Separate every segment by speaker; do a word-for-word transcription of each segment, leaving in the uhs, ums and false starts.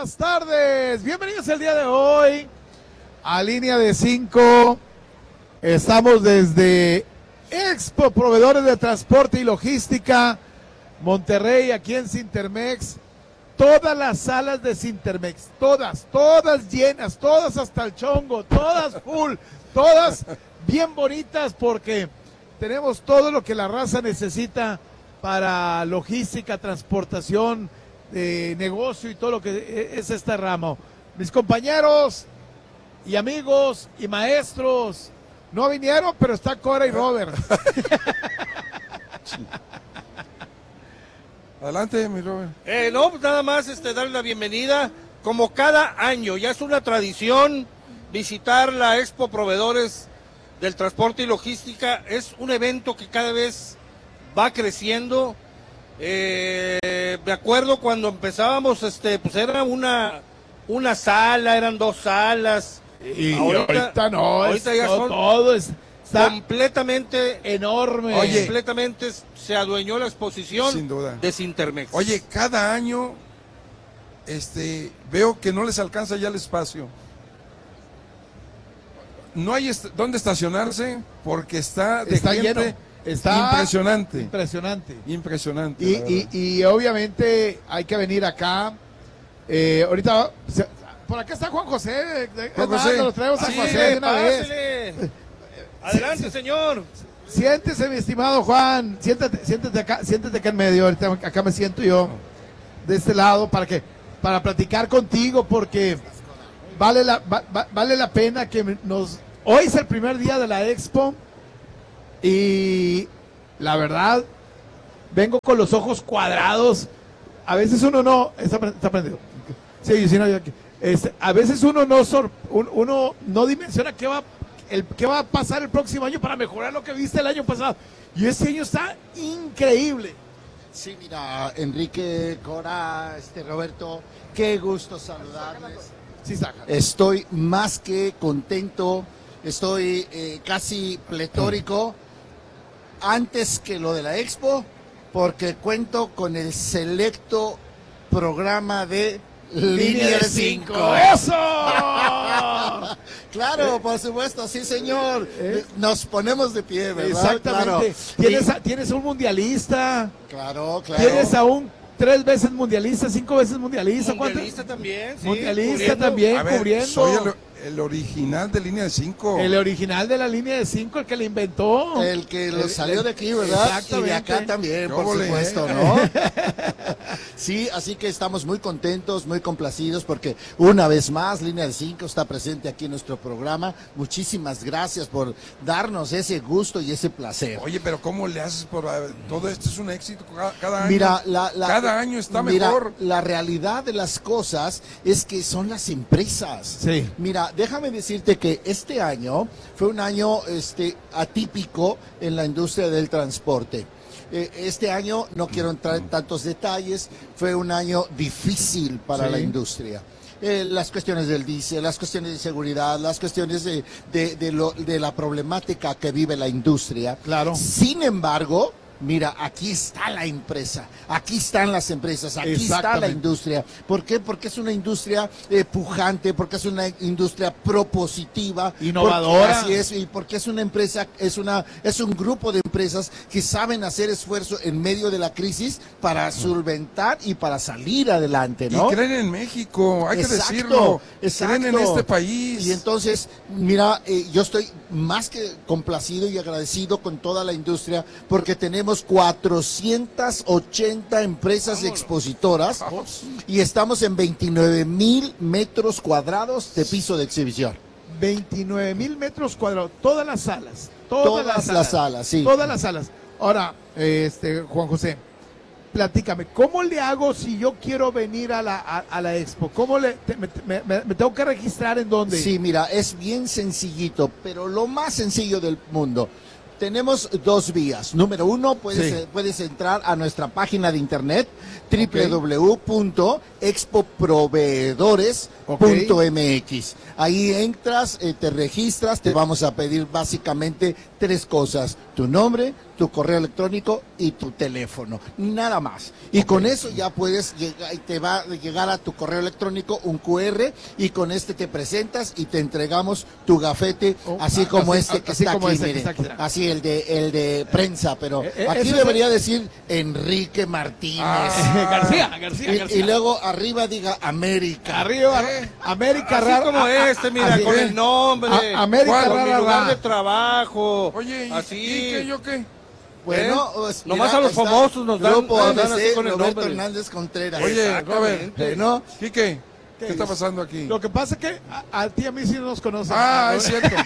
Speaker 1: buenas tardes. Bienvenidos el día de hoy a Línea de cinco. Estamos desde Expo Proveedores de Transporte y Logística, Monterrey, aquí en Cintermex. Todas las salas de Cintermex, todas, todas llenas, todas hasta el chongo, todas full, todas bien bonitas porque tenemos todo lo que la raza necesita para logística, transportación, de negocio y todo lo que es este ramo. Mis compañeros y amigos y maestros no vinieron, pero está Cora y Robert.
Speaker 2: Adelante, mi Robert.
Speaker 3: Eh, no, pues nada más este, darle la bienvenida. Como cada año, ya es una tradición visitar la Expo Proveedores del Transporte y Logística. Es un evento que cada vez va creciendo. Eh, me acuerdo cuando empezábamos, este, pues era una, una sala, eran dos salas.
Speaker 1: Y ahorita, ahorita no,
Speaker 3: ahorita
Speaker 1: es,
Speaker 3: ya
Speaker 1: todo,
Speaker 3: son
Speaker 1: todo es, está
Speaker 3: completamente
Speaker 1: enorme.
Speaker 3: Oye, completamente se adueñó la exposición
Speaker 2: sin duda
Speaker 3: de Cintermex.
Speaker 2: Oye, cada año este, veo que no les alcanza ya el espacio. No hay est- dónde estacionarse porque está de
Speaker 1: está
Speaker 2: gente
Speaker 1: lleno. Está
Speaker 2: impresionante.
Speaker 1: Impresionante.
Speaker 2: Impresionante.
Speaker 1: Y, y, y obviamente hay que venir acá. Eh, ahorita, se, por acá está Juan José.
Speaker 2: Juan José.
Speaker 1: Lo traemos a
Speaker 3: Sí,
Speaker 1: Juan José de una vez.
Speaker 3: Adelante,
Speaker 1: Sí, sí.
Speaker 3: señor.
Speaker 1: Siéntese, mi estimado Juan. Siéntate, siéntate acá, siéntate acá en medio. Ahorita acá me siento yo de este lado para que para platicar contigo porque vale la va, va, vale la pena que nos. Hoy es el primer día de la Expo. Y la verdad, vengo con los ojos cuadrados. A veces uno no. Está, está prendido. Sí, sí, no, este, a veces uno no, sor, un, uno no dimensiona qué va, el, qué va a pasar el próximo año para mejorar lo que viste el año pasado. Y este año está increíble.
Speaker 4: Sí, mira, Enrique, Cora, este Roberto, qué gusto saludarles.
Speaker 1: Sí, saca.
Speaker 4: Estoy más que contento. Estoy eh, casi pletórico. Antes que lo de la Expo, porque cuento con el selecto programa de Línea de cinco.
Speaker 1: ¡Eso!
Speaker 4: Claro, por supuesto, sí, señor. ¿Eh? Nos ponemos de pie, ¿verdad?
Speaker 1: Exactamente.
Speaker 4: Claro.
Speaker 1: ¿Tienes,
Speaker 4: y...
Speaker 1: a, tienes un mundialista.
Speaker 4: Claro, claro.
Speaker 1: Tienes a un tres veces mundialista, cinco veces mundialista.
Speaker 3: Mundialista también, sí.
Speaker 1: Mundialista
Speaker 3: cubriendo.
Speaker 1: también,
Speaker 2: A ver,
Speaker 1: cubriendo.
Speaker 2: soy el, el original de Línea de cinco.
Speaker 1: El original de la Línea de cinco, el que le inventó.
Speaker 4: El que lo
Speaker 1: el,
Speaker 4: salió
Speaker 1: el,
Speaker 4: de aquí, ¿verdad?
Speaker 1: Exactamente.
Speaker 4: Y de acá también, por
Speaker 2: Róbole.
Speaker 4: supuesto, ¿no? Sí, así que estamos muy contentos, muy complacidos, porque una vez más Línea de cinco está presente aquí en nuestro programa. Muchísimas gracias por darnos ese gusto y ese placer.
Speaker 2: Oye, pero ¿cómo le haces por todo esto? Es un éxito cada, cada año.
Speaker 4: Mira, la, la,
Speaker 2: cada año está
Speaker 4: mira,
Speaker 2: mejor.
Speaker 4: La realidad de las cosas es que son las empresas.
Speaker 1: Sí.
Speaker 4: Mira, déjame decirte que este año fue un año este, atípico en la industria del transporte. Eh, este año, no quiero entrar en tantos detalles, fue un año difícil para
Speaker 1: sí.
Speaker 4: la industria. Eh, las cuestiones del diésel, las cuestiones de seguridad, las cuestiones de, de, de, lo, de la problemática que vive la industria.
Speaker 1: Claro.
Speaker 4: Sin embargo, mira, aquí está la empresa, aquí están las empresas, aquí está la industria. ¿Por qué? Porque es una industria eh, pujante, porque es una industria propositiva,
Speaker 1: innovadora.
Speaker 4: Porque, así es, y porque es una empresa, es una, es un grupo de empresas que saben hacer esfuerzo en medio de la crisis para solventar y para salir adelante, ¿no?
Speaker 2: Y creen en México, hay
Speaker 4: exacto,
Speaker 2: que decirlo.
Speaker 4: Exacto.
Speaker 2: Creen en este país.
Speaker 4: Y entonces, mira, eh, yo estoy más que complacido y agradecido con toda la industria porque tenemos cuatrocientas ochenta empresas Vámonos. expositoras Vamos. y estamos en veintinueve mil metros cuadrados de piso de exhibición.
Speaker 1: veintinueve mil metros cuadrados, todas las salas. Todas,
Speaker 4: todas
Speaker 1: las, salas,
Speaker 4: las salas, sí.
Speaker 1: Todas las salas. Ahora, este, Juan José, platícame, ¿cómo le hago si yo quiero venir a la, a, a la expo? ¿Cómo le, te, me, me, me tengo que registrar en dónde?
Speaker 4: Sí, mira, es bien sencillito, pero lo más sencillo del mundo. Tenemos dos vías. Número uno, puedes,
Speaker 1: Sí.
Speaker 4: eh, puedes entrar a nuestra página de internet doble u doble u doble u punto expo proveedores punto m x. Ahí entras, eh, te registras, te vamos a pedir básicamente tres cosas: tu nombre, tu correo electrónico y tu teléfono, nada más. Y okay. con eso ya puedes llegar, y te va a llegar a tu correo electrónico un cu erre y con este te presentas y te entregamos tu gafete, oh, así como así, este que
Speaker 1: así
Speaker 4: está
Speaker 1: como
Speaker 4: aquí,
Speaker 1: este
Speaker 4: miren,
Speaker 1: que está aquí.
Speaker 4: así el de el de prensa, pero
Speaker 1: eh,
Speaker 4: aquí
Speaker 1: eso
Speaker 4: debería
Speaker 1: es...
Speaker 4: decir Enrique Martínez.
Speaker 1: Ah, García, García,
Speaker 4: y,
Speaker 1: García.
Speaker 4: Y luego arriba diga América.
Speaker 1: Arriba, eh, América
Speaker 3: así
Speaker 1: rara.
Speaker 3: como este, mira,
Speaker 1: así,
Speaker 3: con
Speaker 1: eh.
Speaker 3: el nombre,
Speaker 1: A, América
Speaker 3: con
Speaker 1: rara,
Speaker 3: mi lugar
Speaker 1: rara.
Speaker 3: de trabajo.
Speaker 2: Oye, ¿y,
Speaker 3: así.
Speaker 2: ¿y qué, yo qué?
Speaker 4: Bueno,
Speaker 3: ¿Eh?
Speaker 4: pues,
Speaker 3: Nomás
Speaker 4: mira,
Speaker 3: a los
Speaker 4: está
Speaker 3: famosos nos dan,
Speaker 4: Grupo
Speaker 3: nos dan
Speaker 4: A B C,
Speaker 3: así con el
Speaker 4: Roberto
Speaker 3: nombre.
Speaker 4: Hernández Contreras.
Speaker 2: Oye, Robert,
Speaker 4: Bueno,
Speaker 2: Quique, ¿qué,
Speaker 1: ¿Qué
Speaker 2: está
Speaker 1: es?
Speaker 2: pasando aquí?
Speaker 1: Lo que pasa es que a, a ti a mí sí nos conocen.
Speaker 2: Ah,
Speaker 1: ¿no?
Speaker 2: es cierto.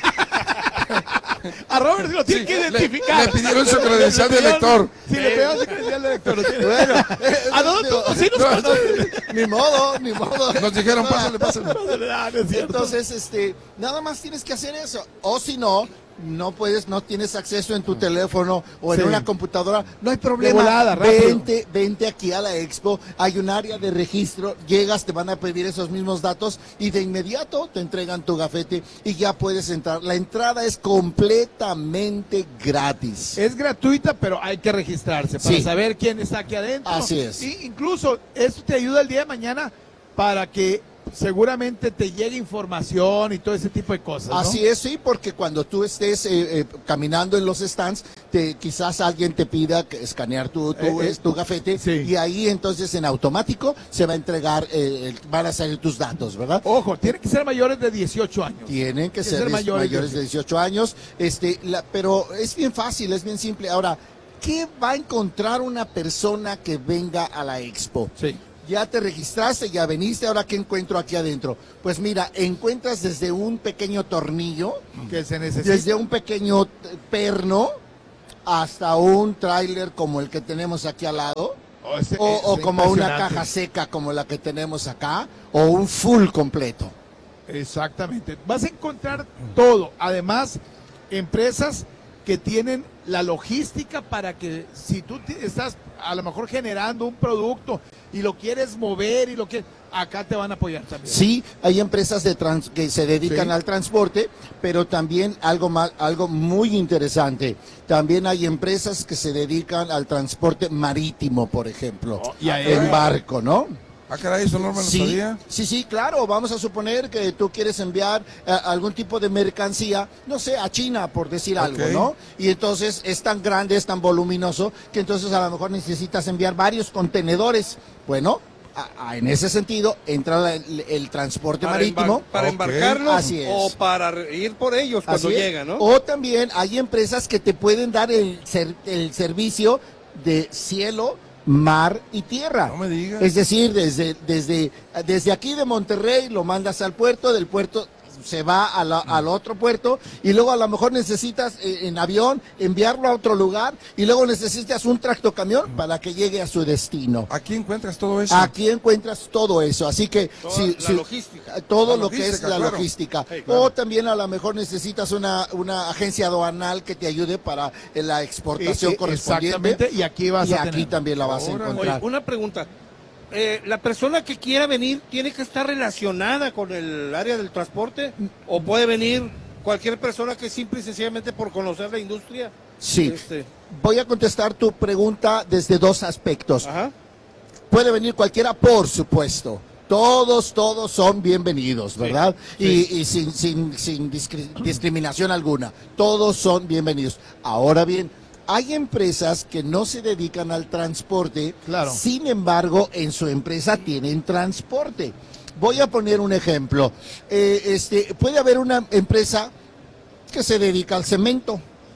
Speaker 1: A Robert lo tiene
Speaker 2: Sí,
Speaker 1: que
Speaker 2: le-
Speaker 1: identificar.
Speaker 2: le pidieron su credencial
Speaker 1: Le
Speaker 2: de
Speaker 1: pidieron-
Speaker 2: lector.
Speaker 1: Sí, le pidieron su credencial de lector. lo tiene.
Speaker 4: bueno,
Speaker 1: ¿A dónde tú sí nos
Speaker 2: no,
Speaker 1: conoces?
Speaker 4: ni modo, ni modo.
Speaker 2: Nos dijeron, pásale, pásale.
Speaker 1: Ah, no es cierto.
Speaker 4: Entonces, este, nada más tienes que hacer eso. O si no, no puedes, no tienes acceso en tu teléfono o en
Speaker 1: Sí.
Speaker 4: una computadora, no hay problema.
Speaker 1: De volada, rápido.
Speaker 4: vente, vente aquí a la expo, hay un área de registro, llegas, te van a pedir esos mismos datos y de inmediato te entregan tu gafete y ya puedes entrar. La entrada es completamente gratis.
Speaker 1: Es gratuita, pero hay que registrarse para
Speaker 4: Sí.
Speaker 1: saber quién está aquí adentro.
Speaker 4: Así es.
Speaker 1: Y incluso esto te ayuda el día de mañana para que seguramente te llegue información y todo ese tipo de cosas, ¿no?
Speaker 4: Así es, sí, porque cuando tú estés eh, eh, caminando en los stands, te, quizás alguien te pida que escanear tu, tu,
Speaker 1: Eh, eh,
Speaker 4: es- tu gafete
Speaker 1: sí.
Speaker 4: y ahí entonces en automático se va a entregar, eh, el- van a salir tus datos, ¿verdad?
Speaker 1: Ojo, tienen que ser mayores de dieciocho años.
Speaker 4: Tienen que
Speaker 1: que
Speaker 4: ser,
Speaker 1: ser
Speaker 4: dis-
Speaker 1: mayores
Speaker 4: mayores,
Speaker 1: de-
Speaker 4: de dieciocho años, este, la- pero es bien fácil, es bien simple. Ahora, ¿qué va a encontrar una persona que venga a la expo?
Speaker 1: Sí.
Speaker 4: Ya te registraste, ya veniste, ahora ¿qué encuentro aquí adentro? Pues mira, encuentras desde un pequeño tornillo,
Speaker 1: Que se necesita.
Speaker 4: desde un pequeño t- perno, hasta un tráiler como el que tenemos aquí al lado,
Speaker 1: Oh, ese-
Speaker 4: o, o
Speaker 1: es
Speaker 4: como una
Speaker 1: impresionante.
Speaker 4: caja seca como la que tenemos acá, o un full completo.
Speaker 1: Exactamente. Vas a encontrar todo. Además, empresas que tienen la logística para que si tú te- estás a lo mejor generando un producto y lo quieres mover y lo que acá te van a apoyar también.
Speaker 4: Sí, hay empresas de trans, que se dedican
Speaker 1: Sí.
Speaker 4: al transporte, pero también algo más, algo muy interesante. También hay empresas que se dedican al transporte marítimo, por ejemplo,
Speaker 1: Oh, y a-
Speaker 4: en barco, ¿no?
Speaker 2: Ah, caray, eso no me lo
Speaker 4: Sí,
Speaker 2: sabía.
Speaker 4: sí, sí, claro. Vamos a suponer que tú quieres enviar eh, algún tipo de mercancía, no sé, a China, por decir algo,
Speaker 2: Ok.
Speaker 4: ¿no? Y entonces es tan grande, es tan voluminoso, que entonces a lo mejor necesitas enviar varios contenedores. Bueno, a- a- en ese sentido entra la- el, el transporte
Speaker 3: Para,
Speaker 4: marítimo.
Speaker 3: embar- para
Speaker 2: Ok.
Speaker 3: embarcarlos
Speaker 4: Así es.
Speaker 3: o para ir por ellos cuando
Speaker 4: Así es.
Speaker 3: llegan, ¿no?
Speaker 4: O también hay empresas que te pueden dar el, ser- el servicio de cielo, mar y tierra.
Speaker 2: No me digas.
Speaker 4: Es decir, desde, desde, desde aquí de Monterrey lo mandas al puerto, del puerto se va a la- al otro puerto y luego a lo mejor necesitas eh, en avión enviarlo a otro lugar y luego necesitas un tractocamión para que llegue a su destino.
Speaker 2: Aquí encuentras todo eso.
Speaker 4: Aquí encuentras todo eso, así que
Speaker 3: Toda
Speaker 4: si-
Speaker 3: la
Speaker 4: si-
Speaker 3: logística.
Speaker 4: todo
Speaker 2: La
Speaker 4: lo que es
Speaker 2: logística,
Speaker 4: la
Speaker 2: claro.
Speaker 4: logística.
Speaker 3: Sí, claro.
Speaker 4: O también a lo mejor necesitas una, una agencia aduanal que te ayude para eh, la exportación
Speaker 1: Eh, eh,
Speaker 4: correspondiente.
Speaker 1: Exactamente, y aquí vas
Speaker 4: Y
Speaker 1: a
Speaker 4: aquí
Speaker 1: tener.
Speaker 4: también la vas a
Speaker 2: Órale.
Speaker 3: Oye,
Speaker 4: encontrar.
Speaker 3: una pregunta. Eh, ¿La persona que quiera venir tiene que estar relacionada con el área del transporte? ¿O puede venir cualquier persona que simple y sencillamente por conocer la industria?
Speaker 4: Sí.
Speaker 3: Este,
Speaker 4: Voy a contestar tu pregunta desde dos aspectos.
Speaker 3: ajá.
Speaker 4: Puede venir cualquiera, por supuesto. Todos, todos son bienvenidos, ¿verdad? Y, y sin, sin, sin discri- discriminación alguna. Todos son bienvenidos. Ahora bien, hay empresas que no se dedican al transporte,
Speaker 1: Claro.
Speaker 4: sin embargo, en su empresa tienen transporte. Voy a poner un ejemplo. Eh, este, puede haber una empresa que se dedica al cemento.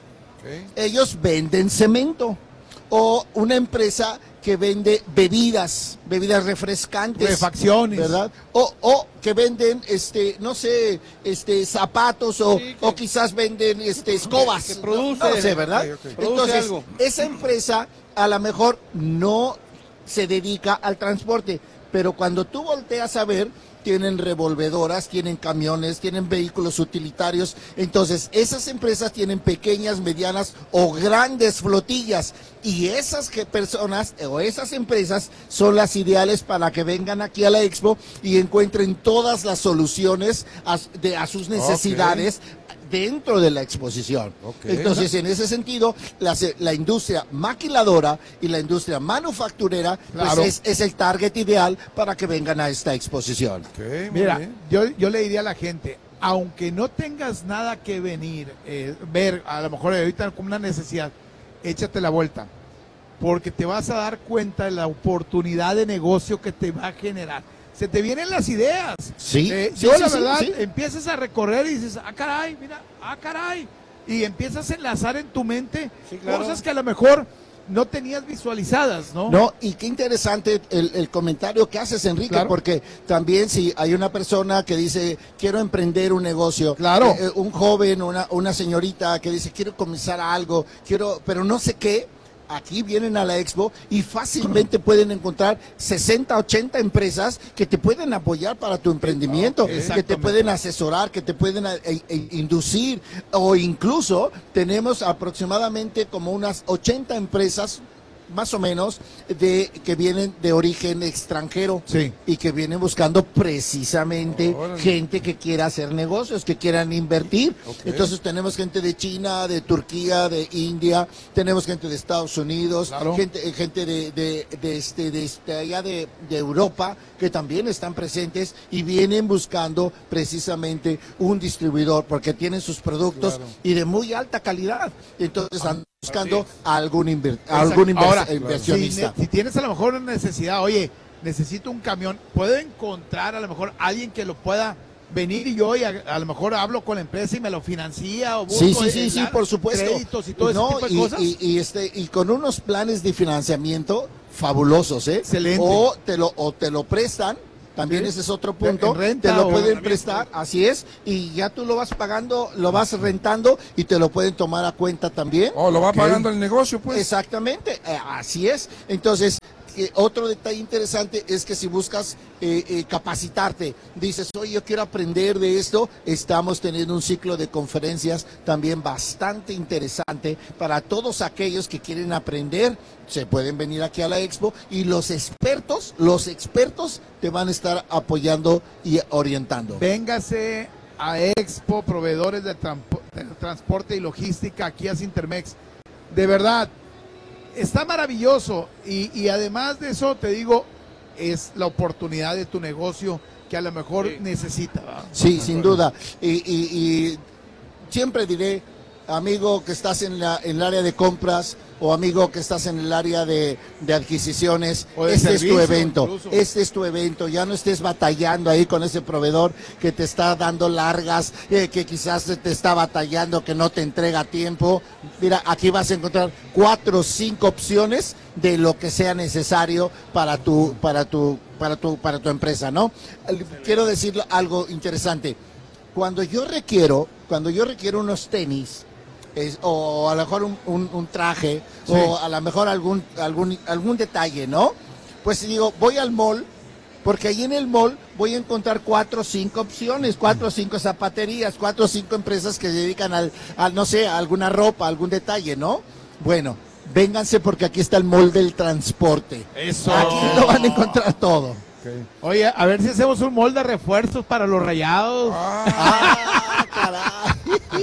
Speaker 2: Ok.
Speaker 4: Ellos venden cemento. O una empresa que vende bebidas, bebidas refrescantes.
Speaker 1: Refacciones.
Speaker 4: ¿Verdad? O, o que venden, este, no sé, este, zapatos o,
Speaker 3: Sí, que-
Speaker 4: o quizás venden, este, escobas.
Speaker 3: que produce.
Speaker 4: No sé, ¿verdad?
Speaker 2: Ok, ok.
Speaker 3: Produce
Speaker 4: Entonces,
Speaker 3: algo.
Speaker 4: esa empresa a lo mejor no se dedica al transporte, pero cuando tú volteas a ver, tienen revolvedoras, tienen camiones, tienen vehículos utilitarios. Entonces, esas empresas tienen pequeñas, medianas o grandes flotillas. Y esas que personas o esas empresas son las ideales para que vengan aquí a la Expo y encuentren todas las soluciones a, de, a sus necesidades. Okay. Dentro de la exposición. Okay. Entonces, en ese sentido, la, la industria maquiladora y la industria manufacturera, claro, pues es, es el target ideal para que vengan a esta exposición.
Speaker 1: Okay, Mira, yo, yo le diría a la gente, aunque no tengas nada que venir, eh, ver, a lo mejor ahorita como una necesidad, échate la vuelta, porque te vas a dar cuenta de la oportunidad de negocio que te va a generar. Se te vienen las ideas.
Speaker 4: Sí.
Speaker 1: Eh,
Speaker 4: sí
Speaker 1: yo
Speaker 4: sí,
Speaker 1: la
Speaker 4: sí,
Speaker 1: verdad,
Speaker 4: sí.
Speaker 1: empiezas a recorrer y dices, ah, caray, mira, ah, caray. Y empiezas a enlazar en tu mente sí, claro, cosas que a lo mejor no tenías visualizadas, ¿no?
Speaker 4: No, y qué interesante el, el comentario que haces, Enrique, claro, porque también si hay una persona que dice, quiero emprender un negocio,
Speaker 1: claro,
Speaker 4: eh, un joven, una, una señorita que dice, quiero comenzar algo, quiero, pero no sé qué. Aquí vienen a la Expo y fácilmente pueden encontrar sesenta, ochenta empresas que te pueden apoyar para tu emprendimiento, okay, que te pueden asesorar, que te pueden a, e, e, inducir, o incluso tenemos aproximadamente como unas ochenta empresas, más o menos, de que vienen de origen extranjero, sí, y que vienen buscando precisamente oh, gente que quiera hacer negocios, que quieran invertir. Okay. Entonces tenemos gente de China, de Turquía, de India, tenemos gente de Estados Unidos, claro, gente, gente de, de, de, este, de, este, allá de, de Europa, que también están presentes y vienen buscando precisamente un distribuidor, porque tienen sus productos, claro, y de muy alta calidad. Entonces andan buscando a algún, inver a algún inver Ahora, inversionista.
Speaker 1: Si, si tienes a lo mejor una necesidad, oye, necesito un camión, puedo encontrar a lo mejor alguien que lo pueda venir y yo y a, a lo mejor hablo con la empresa y me lo financia o busco
Speaker 4: sí, sí, sí, sí, por supuesto,
Speaker 1: créditos y todo no, ese tipo de
Speaker 4: y,
Speaker 1: cosas.
Speaker 4: Y, y, este, y con unos planes de financiamiento fabulosos, ¿eh?
Speaker 1: Excelente.
Speaker 4: O te lo, o te lo prestan. También ¿sí? Ese es otro punto, te lo pueden prestar, así es, y ya tú lo vas pagando, lo vas rentando y te lo pueden tomar a cuenta también.
Speaker 2: O oh, lo va okay. pagando el negocio, pues.
Speaker 4: Exactamente, eh, así es. Entonces, eh, otro detalle interesante es que si buscas eh, eh, capacitarte, dices, oye, yo quiero aprender de esto, estamos teniendo un ciclo de conferencias también bastante interesante para todos aquellos que quieren aprender. Se pueden venir aquí a la Expo y los expertos, los expertos te van a estar apoyando y orientando.
Speaker 1: Véngase a Expo, proveedores de, de transporte y logística, aquí a Cintermex. De verdad, está maravilloso y, y además de eso, te digo, es la oportunidad de tu negocio que a lo mejor sí. necesita. ¿verdad?
Speaker 4: Sí, sin duda. Y, y, y siempre diré, amigo que estás en, la, en el área de compras o amigo que estás en el área de, de adquisiciones, de este servicio, es tu evento, incluso. Este es tu evento, ya no estés batallando ahí con ese proveedor que te está dando largas, eh, que quizás te está batallando, que no te entrega a tiempo. Mira, aquí vas a encontrar cuatro o cinco opciones de lo que sea necesario para tu, para tu, para tu, para tu empresa, ¿no? Quiero decir algo interesante. Cuando yo requiero, cuando yo requiero unos tenis, Es, o a lo mejor un, un, un traje, sí. o a lo mejor algún, algún, algún detalle, ¿no? Pues digo, voy al mall, porque ahí en el mall voy a encontrar cuatro o cinco opciones, cuatro o cinco zapaterías, cuatro o cinco empresas que se dedican al, al, no sé, a alguna ropa, algún detalle, ¿no? Bueno, vénganse porque aquí está el mall del transporte.
Speaker 1: Eso.
Speaker 4: Aquí lo van a encontrar todo.
Speaker 1: Okay. Oye, a ver si hacemos un mall de refuerzos para los Rayados.
Speaker 4: Ah, caray.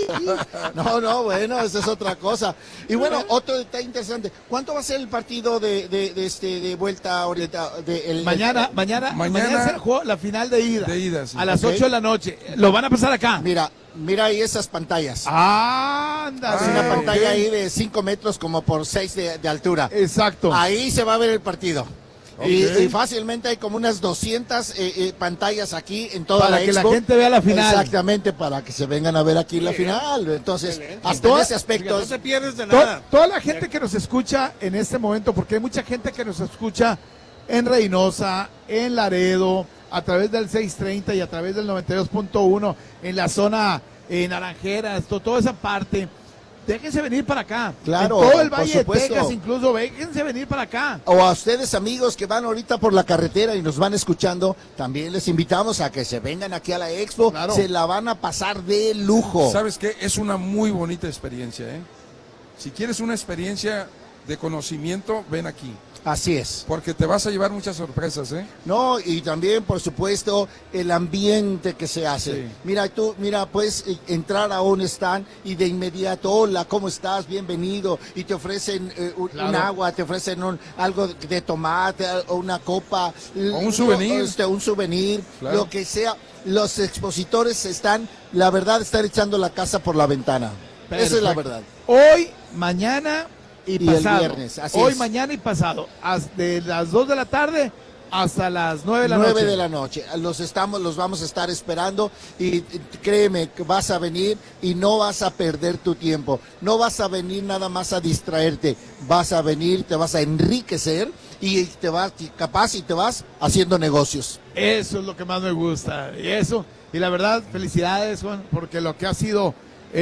Speaker 4: No, no, bueno, esa es otra cosa. Y bueno, otro detalle interesante. ¿Cuánto va a ser el partido de, de, de este de vuelta ahorita? De el,
Speaker 1: mañana,
Speaker 4: el,
Speaker 1: mañana, mañana, mañana es el juego, la final de ida.
Speaker 2: De ida, sí.
Speaker 1: A las okay. ocho de la noche. Lo van a pasar acá.
Speaker 4: Mira, mira ahí esas pantallas.
Speaker 1: Ah, anda.
Speaker 4: Es una pantalla okay. ahí de cinco metros como por seis de, de altura.
Speaker 1: Exacto.
Speaker 4: Ahí se va a ver el partido. Okay. Y, y fácilmente hay como unas doscientas eh, eh, pantallas aquí en toda
Speaker 1: para
Speaker 4: la
Speaker 1: Expo.
Speaker 4: Para
Speaker 1: que la gente vea la final.
Speaker 4: Exactamente, para que se vengan a ver aquí sí, la final. Entonces, excelente. Hasta
Speaker 1: toda,
Speaker 4: en ese aspecto.
Speaker 3: No te pierdes de nada.
Speaker 1: To, toda la gente que nos escucha en este momento, porque hay mucha gente que nos escucha en Reynosa, en Laredo, a través del seiscientos treinta y a través del noventa y dos punto uno, en la zona eh, Naranjeras, to, toda esa parte. déjense venir para acá.
Speaker 4: Claro,
Speaker 1: En todo el
Speaker 4: por
Speaker 1: Valle de
Speaker 4: supuesto.
Speaker 1: Texas, incluso, déjense venir para acá.
Speaker 4: O a ustedes amigos que van ahorita por la carretera y nos van escuchando, también les invitamos a que se vengan aquí a la expo,
Speaker 1: Claro.
Speaker 4: se la van a pasar de lujo.
Speaker 2: ¿Sabes qué? Es una muy bonita experiencia, ¿eh? Si quieres una experiencia de conocimiento, ven aquí,
Speaker 4: Así es.
Speaker 2: porque te vas a llevar muchas sorpresas, ¿eh?
Speaker 4: No, y también, por supuesto, el ambiente que se hace.
Speaker 2: Sí.
Speaker 4: Mira, tú, mira, puedes eh, entrar a un stand y de inmediato, hola, ¿cómo estás? Bienvenido. Y te ofrecen eh, un,
Speaker 1: Claro.
Speaker 4: un agua, te ofrecen un, algo de tomate, o una copa.
Speaker 2: O un souvenir.
Speaker 4: Este, un souvenir,
Speaker 2: Claro.
Speaker 4: lo que sea. Los expositores están, la verdad, están echando la casa por la ventana. Esa es la
Speaker 1: Perfecto.
Speaker 4: verdad.
Speaker 1: Hoy, mañana y,
Speaker 4: Y el
Speaker 1: pasado.
Speaker 4: viernes, así
Speaker 1: Hoy,
Speaker 4: es.
Speaker 1: mañana y pasado. Haz- De las dos de la tarde hasta las nueve de la
Speaker 4: nueve
Speaker 1: noche.
Speaker 4: de la noche. Los estamos, los vamos a estar esperando y eh, créeme que vas a venir y no vas a perder tu tiempo. No vas a venir nada más a distraerte. Vas a venir, te vas a enriquecer y te vas, y capaz y te vas haciendo negocios.
Speaker 1: Eso es lo que más me gusta. Y eso, y la verdad, felicidades, Juan, porque lo que ha sido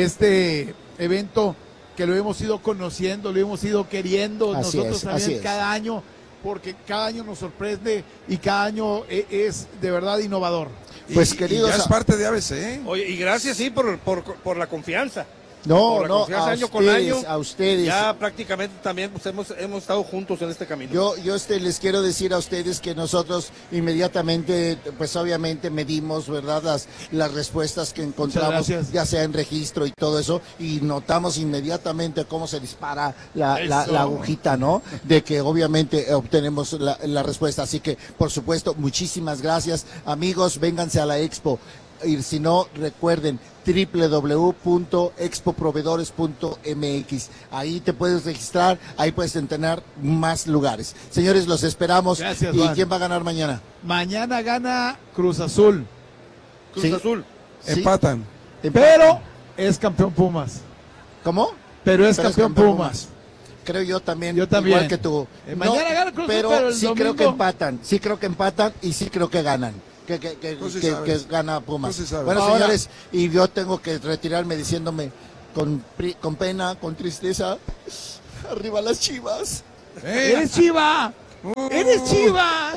Speaker 1: este evento, que lo hemos ido conociendo, lo hemos ido queriendo
Speaker 4: Así
Speaker 1: nosotros
Speaker 4: es,
Speaker 1: también
Speaker 4: así es.
Speaker 1: cada año, porque cada año nos sorprende y cada año e- es de verdad innovador.
Speaker 4: Pues,
Speaker 2: Y-
Speaker 4: queridos
Speaker 2: y ya es
Speaker 4: a-
Speaker 2: parte de A B C, ¿eh?
Speaker 3: Oye, y gracias, sí, por, por, por la confianza.
Speaker 4: No,
Speaker 3: Por la
Speaker 4: no,
Speaker 3: confianza
Speaker 4: a
Speaker 3: año con
Speaker 4: ustedes,
Speaker 3: año.
Speaker 4: a ustedes.
Speaker 3: Ya prácticamente también pues, hemos, hemos estado juntos en este camino.
Speaker 4: Yo, yo este, les quiero decir a ustedes que nosotros inmediatamente, pues obviamente medimos, ¿verdad? Las, las respuestas que encontramos,
Speaker 1: gracias.
Speaker 4: ya sea en registro y todo eso, y notamos inmediatamente cómo se dispara la, la,
Speaker 1: Eso.
Speaker 4: la agujita, ¿no? De que obviamente obtenemos la, la respuesta. Así que, por supuesto, muchísimas gracias. Amigos, vénganse a la expo. Y si no, recuerden doble u doble u doble u punto expo proveedores punto m x. Ahí te puedes registrar, ahí puedes tener más lugares. Señores, los esperamos.
Speaker 1: Gracias,
Speaker 4: ¿Y
Speaker 1: Juan.
Speaker 4: quién va a ganar mañana?
Speaker 1: Mañana gana Cruz Azul,
Speaker 3: Cruz
Speaker 4: Sí.
Speaker 3: Azul.
Speaker 4: ¿Sí?
Speaker 2: Empatan.
Speaker 1: pero es campeón Pumas.
Speaker 4: ¿Cómo?
Speaker 1: Pero es
Speaker 4: Pero
Speaker 1: campeón, Pumas.
Speaker 4: Creo yo también,
Speaker 1: Yo también.
Speaker 4: igual que tú.
Speaker 1: Eh, mañana gana Cruz Azul,
Speaker 4: pero,
Speaker 1: pero el
Speaker 4: sí creo
Speaker 1: domingo-
Speaker 4: que empatan, sí creo que empatan y sí creo que ganan. Que, que, que,
Speaker 2: Tú sí
Speaker 4: que-
Speaker 2: sabes.
Speaker 4: que gana Pumas.
Speaker 2: Tú sí sabes.
Speaker 4: Bueno,
Speaker 1: Ahora-
Speaker 4: señores, y yo tengo que retirarme diciéndome con, pri- con pena, con tristeza, arriba las Chivas.
Speaker 2: ¡Eh!
Speaker 1: ¡Eres Chiva!
Speaker 2: Uh.
Speaker 1: ¡Eres Chiva!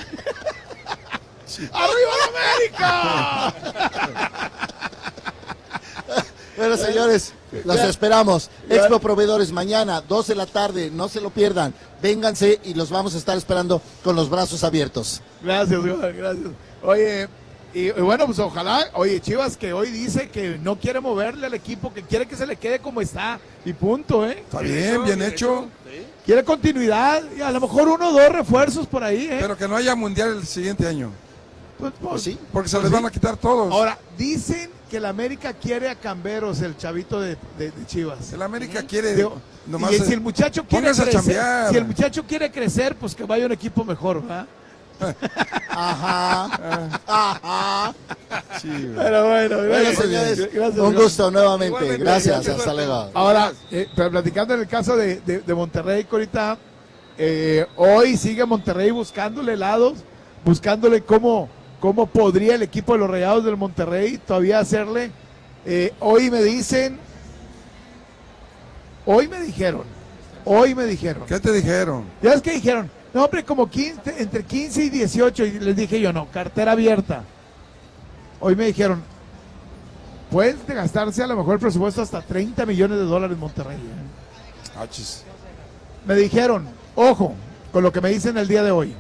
Speaker 1: ¡Arriba la América!
Speaker 4: Bueno, señores, los
Speaker 1: Ya.
Speaker 4: esperamos.
Speaker 1: Ya.
Speaker 4: Expo Proveedores mañana, dos de la tarde, no se lo pierdan. Vénganse y los vamos a estar esperando con los brazos abiertos.
Speaker 1: Gracias, Juan, gracias. Oye, y, y bueno, pues ojalá, oye, Chivas que hoy dice que no quiere moverle al equipo, que quiere que se le quede como está, y punto, ¿eh?
Speaker 2: Está bien, bien hecho.
Speaker 3: Sí.
Speaker 1: Quiere continuidad, y a lo mejor uno o dos refuerzos por ahí, ¿eh?
Speaker 2: Pero que no haya mundial el siguiente año.
Speaker 1: Pues, pues,
Speaker 4: Pues sí.
Speaker 2: Porque se
Speaker 1: Pues
Speaker 2: les
Speaker 1: sí.
Speaker 2: van a quitar todos.
Speaker 1: Ahora, dicen que el América quiere a Camberos, el chavito de, de- de Chivas.
Speaker 2: El América quiere
Speaker 1: Digo,
Speaker 2: nomás.
Speaker 1: y si el muchacho quiere
Speaker 2: pónganse a
Speaker 1: crecer,
Speaker 2: chambear.
Speaker 1: si el muchacho quiere crecer, pues que vaya a un equipo mejor, ¿verdad?
Speaker 4: Ajá, ajá.
Speaker 2: Sí, güey.
Speaker 1: Pero bueno,
Speaker 4: Bueno,
Speaker 1: gracias,
Speaker 4: señores,
Speaker 1: gracias,
Speaker 4: un
Speaker 1: Juan.
Speaker 4: gusto nuevamente.
Speaker 3: Igualmente,
Speaker 4: Gracias,
Speaker 3: gracias,
Speaker 4: hasta
Speaker 3: suerte.
Speaker 4: luego.
Speaker 1: Ahora, eh, pero platicando en el caso de, de- de Monterrey, que ahorita, eh, hoy sigue Monterrey buscándole lados, buscándole cómo, cómo podría el equipo de los Rayados del Monterrey todavía hacerle. Eh, hoy me dicen, hoy me dijeron, hoy me dijeron,
Speaker 2: ¿Qué te dijeron?
Speaker 1: ya es que dijeron, no hombre, como quince, entre quince y dieciocho, y les dije yo, no, cartera abierta. Hoy me dijeron, pueden gastarse a lo mejor el presupuesto hasta treinta millones de dólares Monterrey. ¿eh?
Speaker 2: Achis.
Speaker 1: Me dijeron, ojo, con lo que me dicen el día de hoy.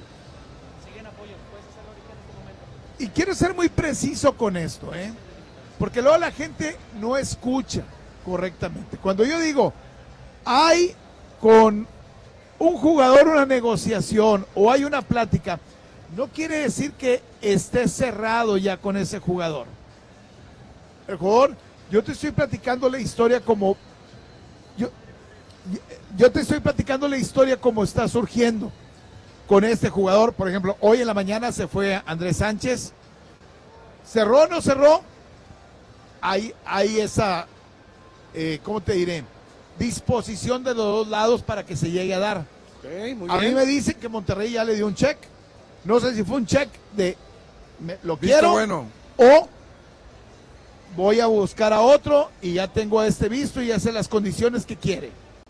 Speaker 1: Y quiero ser muy preciso con esto, ¿eh? Porque luego la gente no escucha correctamente. Cuando yo digo, hay con un jugador una negociación o hay una plática, no quiere decir que esté cerrado ya con ese jugador. El jugador, yo te estoy platicando la historia como yo, yo te estoy platicando la historia como está surgiendo con este jugador. Por ejemplo, hoy en la mañana se fue Andrés Sánchez. ¿Cerró o no cerró? Hay, hay esa, eh, ¿cómo te diré? Disposición de los dos lados para que se llegue a dar.
Speaker 3: Ok, muy
Speaker 1: A mí
Speaker 3: bien.
Speaker 1: me dicen que Monterrey ya le dio un check. No sé si fue un check de me- lo
Speaker 2: Visto
Speaker 1: quiero
Speaker 2: bueno.
Speaker 1: o voy a buscar a otro y ya tengo a este visto y ya sé las condiciones que quiere.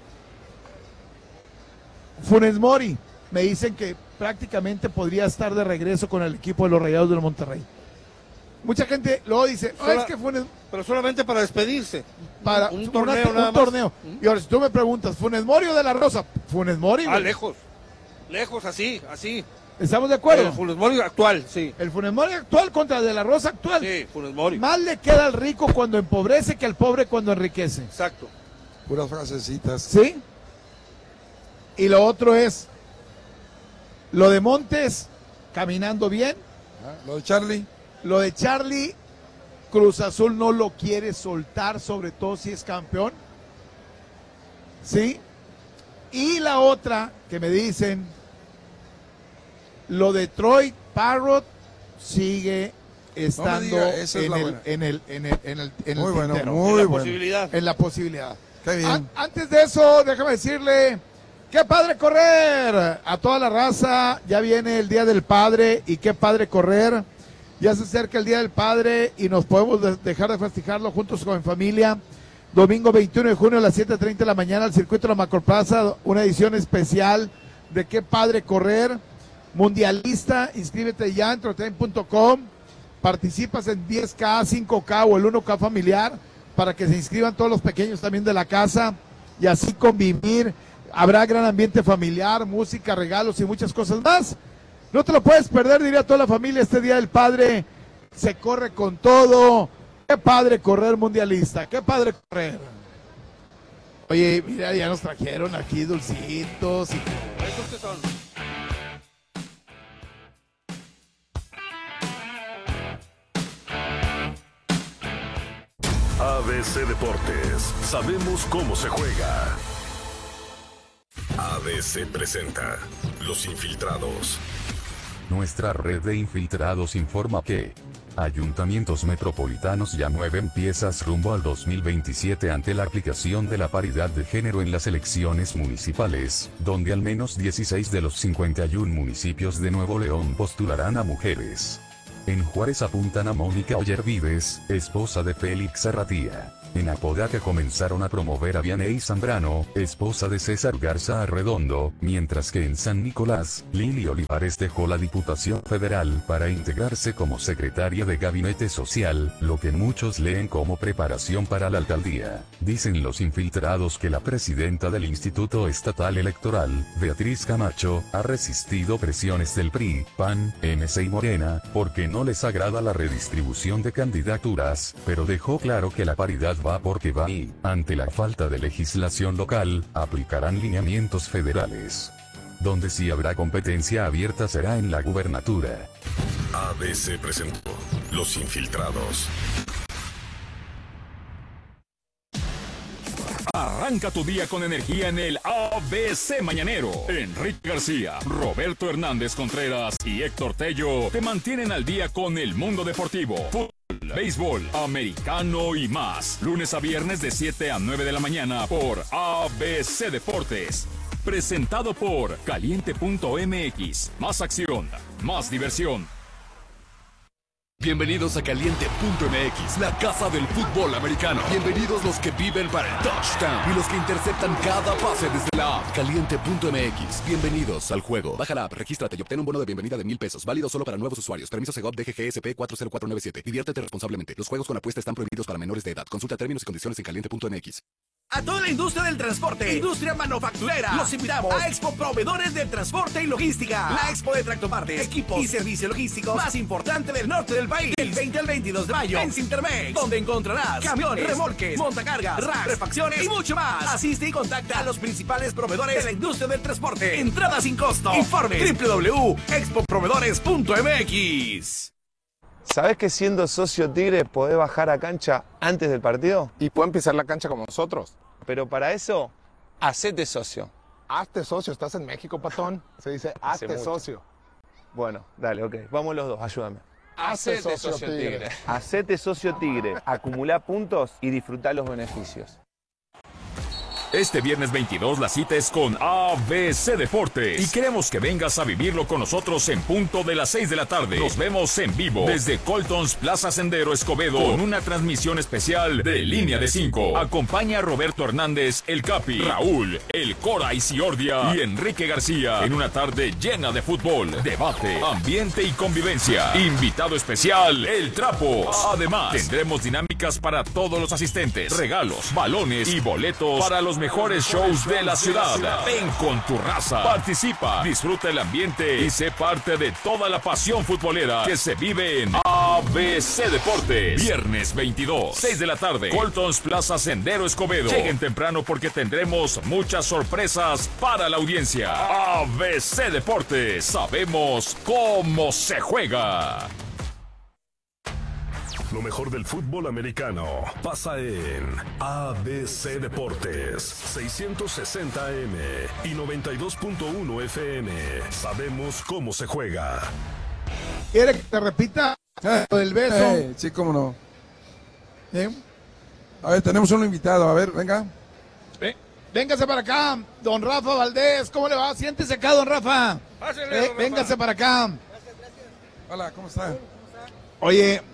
Speaker 1: Funes Mori, me dicen que prácticamente podría estar de regreso con el equipo de los Rayados del Monterrey. Mucha gente luego dice, oh, es que Funes...
Speaker 3: Pero solamente para despedirse.
Speaker 1: Para
Speaker 3: un, un
Speaker 1: una,
Speaker 3: torneo
Speaker 1: un
Speaker 3: nada
Speaker 1: torneo.
Speaker 3: más.
Speaker 1: Y ahora si tú me preguntas, ¿Funes Mori o De La Rosa? Funes Mori.
Speaker 3: Ah, lejos. Lejos, así, así.
Speaker 1: ¿Estamos de acuerdo?
Speaker 3: El Funes Mori actual, sí.
Speaker 1: El Funes Mori actual contra De La Rosa actual.
Speaker 3: Sí, Funes Mori.
Speaker 1: Más le queda al rico cuando empobrece que al pobre cuando enriquece.
Speaker 3: Exacto.
Speaker 2: Puras frasecitas.
Speaker 1: ¿Sí? Y lo otro es, lo de Montes, caminando bien.
Speaker 2: Ah, lo de Charlie.
Speaker 1: Lo de Charlie, Cruz Azul no lo quiere soltar, sobre todo si es campeón. ¿Sí? Y la otra que me dicen, lo de Troy Parrott sigue estando
Speaker 2: diga, esa es
Speaker 1: en,
Speaker 2: la
Speaker 1: el,
Speaker 2: buena.
Speaker 1: en el en el en el en el
Speaker 2: Muy bueno,
Speaker 1: tintero,
Speaker 2: muy
Speaker 3: en la
Speaker 2: bueno.
Speaker 3: posibilidad.
Speaker 1: en la posibilidad.
Speaker 2: Qué bien.
Speaker 1: An- antes de eso, déjame decirle, qué padre correr a toda la raza. Ya viene el Día del Padre y qué padre correr. Ya se acerca el Día del Padre y nos podemos de- dejar de festejarlo juntos con familia. Domingo veintiuno de junio a las siete treinta de la mañana al circuito de la Macroplaza, una edición especial de qué padre correr. Mundialista, inscríbete ya en trotain punto com. Participas en diez K, cinco K o el uno K familiar para que se inscriban todos los pequeños también de la casa y así convivir. Habrá gran ambiente familiar, música, regalos y muchas cosas más. No te lo puedes perder, diría toda la familia, este Día del Padre. Se corre con todo. Qué padre correr, mundialista. Qué padre correr. Oye, mira, ya nos trajeron aquí dulcitos. Y...
Speaker 3: ¿Esos qué son?
Speaker 5: A B C Deportes, sabemos cómo se juega. A B C presenta Los Infiltrados.
Speaker 6: Nuestra red de infiltrados informa que ayuntamientos metropolitanos ya mueven piezas rumbo al dos mil veintisiete ante la aplicación de la paridad de género en las elecciones municipales, donde al menos dieciséis de los cincuenta y uno municipios de Nuevo León postularán a mujeres. En Juárez apuntan a Mónica Ollervides, esposa de Félix Arratía. En Apodaca comenzaron a promover a Vianey Zambrano, esposa de César Garza Arredondo, mientras que en San Nicolás, Lili Olivares dejó la Diputación Federal para integrarse como secretaria de Gabinete Social, lo que muchos leen como preparación para la alcaldía. Dicen los infiltrados que la presidenta del Instituto Estatal Electoral, Beatriz Camacho, ha resistido presiones del P R I, P A N, M C y Morena, porque no les agrada la redistribución de candidaturas, pero dejó claro que la paridad va porque va y, ante la falta de legislación local, aplicarán lineamientos federales. Donde sí habrá competencia abierta será en la gubernatura.
Speaker 5: A B C presentó Los Infiltrados.
Speaker 7: Arranca tu día con energía en el A B C Mañanero. Enrique García, Roberto Hernández Contreras y Héctor Tello te mantienen al día con el mundo deportivo. Fútbol, béisbol, americano y más. Lunes a viernes de siete a nueve de la mañana por A B C Deportes. Presentado por Caliente punto M X. Más acción, más diversión.
Speaker 8: Bienvenidos a Caliente punto M X, la casa del fútbol americano. Bienvenidos los que viven para el touchdown y los que interceptan cada pase desde la app. Caliente punto M X, bienvenidos al juego. Baja la app, regístrate y obtén un bono de bienvenida de mil pesos, válido solo para nuevos usuarios. Permiso Segov D G G S P cuatro cero cuatro nueve siete. Diviértete responsablemente. Los juegos con apuesta están prohibidos para menores de edad. Consulta términos y condiciones en Caliente punto M X.
Speaker 9: A toda la industria del transporte, industria manufacturera, los invitamos a Expo Proveedores de Transporte y Logística. La Expo de tractopartes, equipos y servicio logístico más importante del norte del país. Del veinte al veintidós de mayo en Cintermex, donde encontrarás camiones, remolques, montacargas, racks, refacciones y mucho más. Asiste y contacta a los principales proveedores de la industria del transporte. Entrada sin costo. Informe doble u doble u doble u punto expo proveedores punto M X.
Speaker 10: ¿Sabés que siendo socio Tigre podés bajar a cancha antes del partido?
Speaker 11: Y pueden pisar la cancha como nosotros.
Speaker 10: Pero para eso, hacete socio.
Speaker 11: Hazte socio, estás en México, patón. Se dice
Speaker 10: Hace
Speaker 11: hazte
Speaker 10: mucho.
Speaker 11: socio.
Speaker 10: Bueno, dale, ok. Vamos los dos, ayúdame.
Speaker 11: Hacete socio Tigre.
Speaker 10: Hacete socio Tigre, acumulá puntos y disfrutá los beneficios.
Speaker 7: Este viernes veintidós la cita es con A B C Deportes y queremos que vengas a vivirlo con nosotros en punto de las seis de la tarde. Nos vemos en vivo desde Coltons Plaza Sendero Escobedo con una transmisión especial de Línea de cinco. Acompaña a Roberto Hernández, el Capi, Raúl, el Cora y Ciordia y Enrique García en una tarde llena de fútbol, debate, ambiente y convivencia. Invitado especial, El Trapos. Además, tendremos dinámicas para todos los asistentes, regalos, balones y boletos para los mejores shows de la ciudad. Ven con tu raza, participa, disfruta el ambiente y sé parte de toda la pasión futbolera que se vive en A B C Deportes. Viernes veintidós, seis de la tarde, Coltons Plaza Sendero Escobedo. Lleguen temprano porque tendremos muchas sorpresas para la audiencia. A B C Deportes, sabemos cómo se juega.
Speaker 5: Lo mejor del fútbol americano pasa en A B C Deportes, seiscientos sesenta A M y noventa y dos punto uno F M. Sabemos cómo se juega.
Speaker 1: ¿Quiere que te repita lo del beso?
Speaker 2: Eh, sí, cómo no.
Speaker 1: ¿Eh?
Speaker 2: A ver, tenemos un invitado. A ver, venga.
Speaker 1: Eh, véngase para acá, don Rafa Valdés. ¿Cómo le va? Siéntese acá, don Rafa.
Speaker 3: Pásele,
Speaker 1: Eh,
Speaker 3: don
Speaker 1: véngase
Speaker 3: Rafa.
Speaker 1: para acá.
Speaker 2: Hola, ¿cómo está?
Speaker 1: Oye,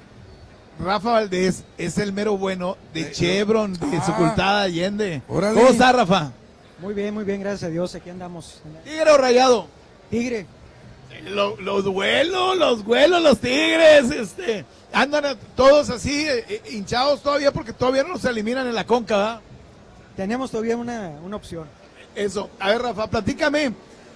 Speaker 1: Rafa Valdés es el mero bueno de
Speaker 2: Eh,
Speaker 1: Chevron, de
Speaker 2: ah,
Speaker 1: Sucultada Allende.
Speaker 2: órale.
Speaker 1: ¿Cómo está, Rafa?
Speaker 12: Muy bien, muy bien, gracias a Dios, aquí andamos.
Speaker 1: ¿Tigre o Rayado?
Speaker 12: Tigre.
Speaker 1: Lo- los vuelos, los vuelos, los Tigres, este, andan a- todos así, eh, eh, hinchados todavía porque todavía no se eliminan en la Conca, ¿verdad?
Speaker 12: Tenemos todavía una, una opción.
Speaker 1: Eso. A ver, Rafa, platícame.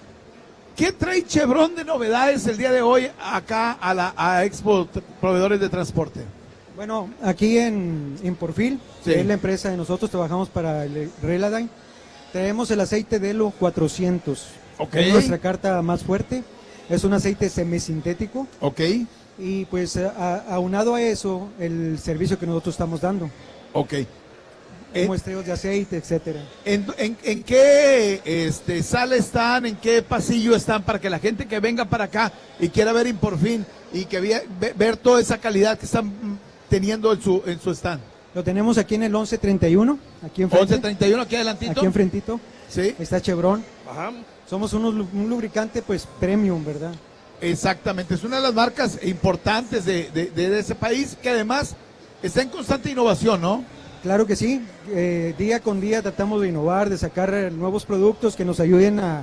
Speaker 1: ¿Qué trae Chevron de novedades el día de hoy acá a la a Expo T- Proveedores de Transporte?
Speaker 12: Bueno, aquí en Imporfil,
Speaker 1: Sí.
Speaker 12: que es la empresa de nosotros, trabajamos para el Reladyne, traemos el aceite Delo cuatrocientos.
Speaker 1: Ok.
Speaker 12: Es nuestra carta más fuerte, es un aceite semisintético.
Speaker 1: Ok.
Speaker 12: Y pues a- aunado a eso, el servicio que nosotros estamos dando.
Speaker 1: Ok. Eh,
Speaker 12: Muestreos de aceite, etcétera.
Speaker 1: ¿En, en, en qué este, sala están? ¿En qué pasillo están? Para que la gente que venga para acá y quiera ver Imporfin y que vea- ve- ver toda esa calidad que están mm, teniendo en su, en su stand.
Speaker 12: Lo tenemos aquí en el once treinta y uno, aquí enfrente.
Speaker 1: once treinta y uno, aquí adelantito.
Speaker 12: Aquí enfrentito.
Speaker 1: Sí.
Speaker 12: Está Chevron.
Speaker 3: Ajá.
Speaker 12: Somos unos, lu- un lubricante pues premium, ¿verdad?
Speaker 1: Exactamente, es una de las marcas importantes de, de- de ese país que además está en constante innovación, ¿no?
Speaker 12: Claro que sí, eh, día con día tratamos de innovar, de sacar eh, nuevos productos que nos ayuden a,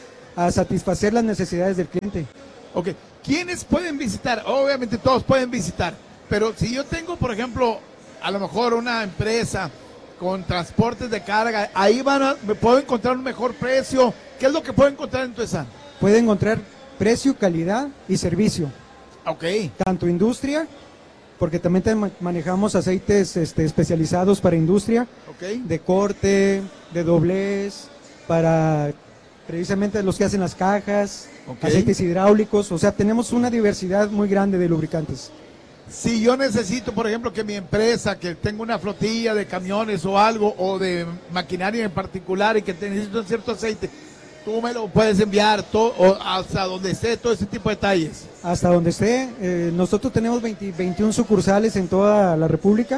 Speaker 12: a satisfacer las necesidades del cliente.
Speaker 1: Ok, ¿quiénes pueden visitar? Obviamente todos pueden visitar, pero si yo tengo, por ejemplo, a lo mejor una empresa con transportes de carga, ahí van a, me puedo encontrar un mejor precio. ¿Qué es lo que puedo encontrar en tu stand?
Speaker 12: Puede encontrar precio, calidad y servicio.
Speaker 1: Ok.
Speaker 12: Tanto industria, porque también te ma- manejamos aceites este, especializados para industria,
Speaker 1: Ok.
Speaker 12: de corte, de doblez, para precisamente los que hacen las cajas,
Speaker 1: Ok.
Speaker 12: aceites hidráulicos, o sea, tenemos una diversidad muy grande de lubricantes.
Speaker 1: Si yo necesito, por ejemplo, que mi empresa, que tenga una flotilla de camiones o algo, o de maquinaria en particular y que te necesito un cierto aceite, tú me lo puedes enviar to- o hasta donde esté, todo ese tipo de detalles.
Speaker 12: Hasta donde esté, eh, nosotros tenemos veinte, veintiún sucursales en toda la República,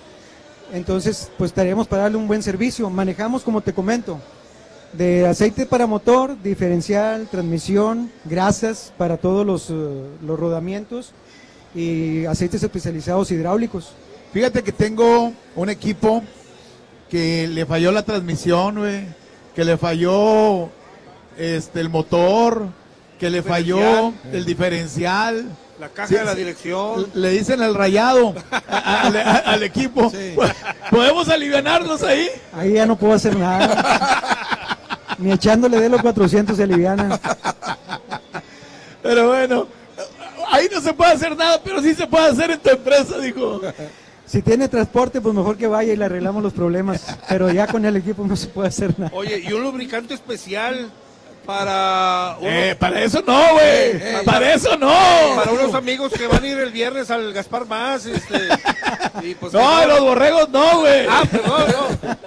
Speaker 12: entonces pues estaremos para darle un buen servicio. Manejamos, como te comento, de aceite para motor, diferencial, transmisión, grasas para todos los, eh, los rodamientos y aceites especializados hidráulicos.
Speaker 1: Fíjate que tengo un equipo que le falló la transmisión, güey, que le falló este el motor, que le falló
Speaker 3: Diferencial.
Speaker 1: el diferencial.
Speaker 3: La caja
Speaker 1: Sí,
Speaker 3: de la
Speaker 1: sí.
Speaker 3: dirección.
Speaker 1: Le dicen el rayado a- a- al, a- al equipo. ¿Podemos alivianarnos ahí?
Speaker 12: Ahí ya no puedo hacer nada. Ni echándole de los cuatrocientos se aliviana.
Speaker 1: Pero bueno, ahí no se puede hacer nada, pero sí se puede hacer en tu empresa, dijo.
Speaker 12: Si tiene transporte, pues mejor que vaya y le arreglamos los problemas. Pero ya con el equipo no se puede hacer nada.
Speaker 3: Oye, y un lubricante especial para... uno-
Speaker 1: Eh, para eso no, güey.
Speaker 3: Eh, eh,
Speaker 1: para eso no.
Speaker 3: Para unos amigos que van a ir el viernes al Gaspar Más, este... y pues
Speaker 1: No,
Speaker 3: que
Speaker 1: los borregos no, güey.
Speaker 3: Ah, perdón, no.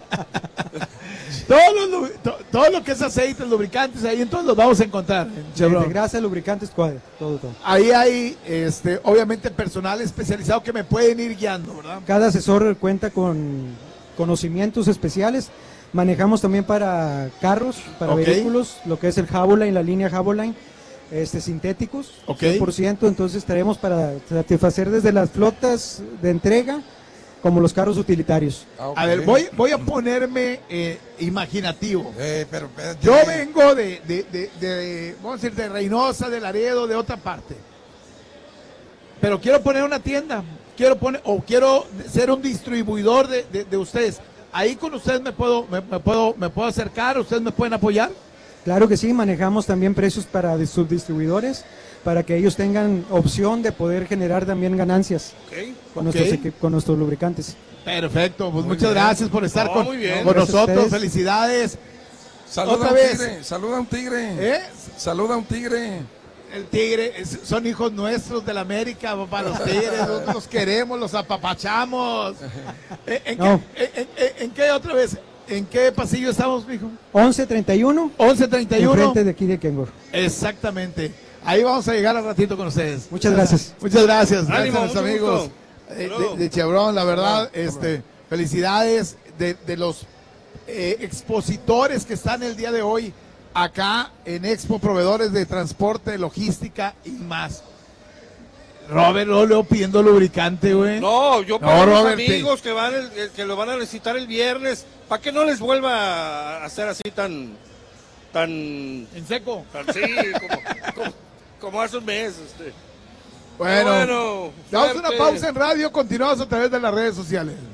Speaker 1: Todo lo, lu- to- todo lo que es aceite, lubricantes, ahí entonces los vamos a encontrar en
Speaker 12: Desde
Speaker 1: Chevron.
Speaker 12: grasa, lubricantes, cuadra, todo, todo.
Speaker 1: Ahí hay, este, obviamente, personal especializado que me pueden ir guiando, ¿verdad?
Speaker 12: Cada asesor cuenta con, conocimientos especiales. Manejamos también para carros, para
Speaker 1: Ok.
Speaker 12: vehículos, lo que es el Haboline, la línea Haboline, este, sintéticos,
Speaker 1: Ok.
Speaker 12: cien por ciento. Entonces estaremos para satisfacer desde las flotas de entrega como los carros utilitarios.
Speaker 1: A ver, voy, voy a ponerme eh, imaginativo.
Speaker 2: Eh, pero, espérate.
Speaker 1: Yo vengo de, de, de, de, vamos a decir, de Reynosa, de Laredo, de otra parte. Pero quiero poner una tienda, quiero poner, o quiero ser un distribuidor de, de, de ustedes. Ahí con ustedes me puedo, me, me puedo, me puedo acercar, ustedes me pueden apoyar.
Speaker 12: Claro que sí, manejamos también precios para dis- subdistribuidores, para que ellos tengan opción de poder generar también ganancias con,
Speaker 1: Ok.
Speaker 12: nuestros, equi- con nuestros lubricantes.
Speaker 1: Perfecto, pues
Speaker 2: Muy
Speaker 1: muchas
Speaker 2: bien.
Speaker 1: gracias por estar
Speaker 3: No,
Speaker 1: con,
Speaker 3: muy bien.
Speaker 1: con
Speaker 12: Gracias a
Speaker 1: nosotros.
Speaker 12: ustedes.
Speaker 1: Felicidades.
Speaker 2: Saluda
Speaker 1: Otra
Speaker 2: a un
Speaker 1: vez.
Speaker 2: tigre, saluda a un tigre.
Speaker 1: ¿Eh?
Speaker 2: Saluda a un tigre.
Speaker 1: El Tigre, es- son hijos nuestros de la América, papá, los Tigres, nosotros los queremos, los apapachamos. ¿En, en
Speaker 12: No.
Speaker 1: qué, en- en- en qué otra vez? ¿En qué pasillo estamos, mijo?
Speaker 12: once treinta y uno,
Speaker 1: once treinta y uno.
Speaker 12: enfrente de aquí de Kengur.
Speaker 1: Exactamente. Ahí vamos a llegar al ratito con ustedes.
Speaker 12: Muchas gracias.
Speaker 1: Muchas gracias. Gracias
Speaker 3: Ánimo,
Speaker 1: a los
Speaker 3: mucho
Speaker 1: amigos
Speaker 3: gusto.
Speaker 1: eh,
Speaker 3: Hasta luego.
Speaker 1: de, de Chevron, la verdad, este, felicidades de, de los eh, expositores que están el día de hoy acá en Expo Proveedores de Transporte, Logística y más. Robert, no leo pidiendo lubricante, güey.
Speaker 3: No, yo
Speaker 1: No,
Speaker 3: para mis
Speaker 1: Robert,
Speaker 3: amigos que van el- el- que lo van a necesitar el viernes, para que no les vuelva a hacer así tan tan
Speaker 1: En seco.
Speaker 3: tan sí, como, como, como hace un mes, este.
Speaker 1: Bueno,
Speaker 3: Bueno,
Speaker 1: damos una
Speaker 3: suerte.
Speaker 1: pausa en radio, continuamos a través de las redes sociales.